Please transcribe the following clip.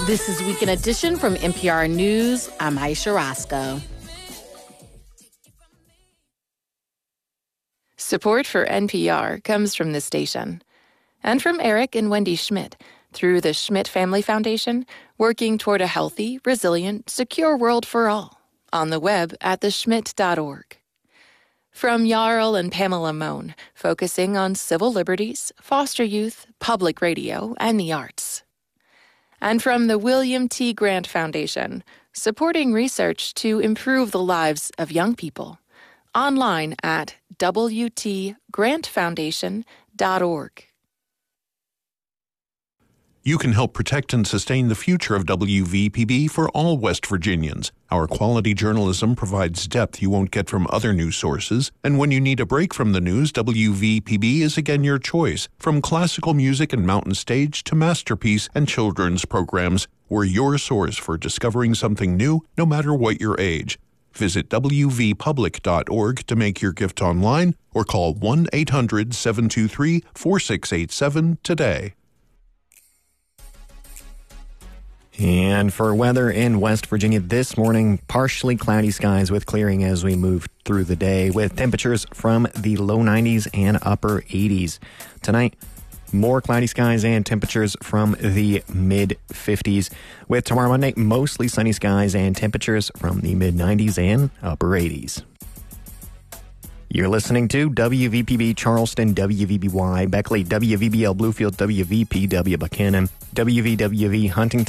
This is Weekend Edition from NPR News. I'm Aisha Roscoe. Support for NPR comes from this station and from Eric and Wendy Schmidt through the Schmidt Family Foundation, working toward a healthy, resilient, secure world for all on the web at theschmidt.org. From Jarl and Pamela Mohn, focusing on civil liberties, foster youth, public radio, and the arts. And from the William T. Grant Foundation, supporting research to improve the lives of young people. Online at wtgrantfoundation.org. You can help protect and sustain the future of WVPB for all West Virginians. Our quality journalism provides depth you won't get from other news sources, and when you need a break from the news, WVPB is again your choice. From classical music and mountain stage to masterpiece and children's programs, we're your source for discovering something new, no matter what your age. Visit wvpublic.org to make your gift online or call 1-800-723-4687 today. And for weather in West Virginia this morning, partially cloudy skies with clearing as we move through the day, with temperatures from the low 90s and upper 80s. Tonight, more cloudy skies and temperatures from the mid-50s. With tomorrow Monday, mostly sunny skies and temperatures from the mid-90s and upper 80s. You're listening to WVPB Charleston, WVBY Beckley, WVBL Bluefield, WVPW Buchanan, WVWV Huntington.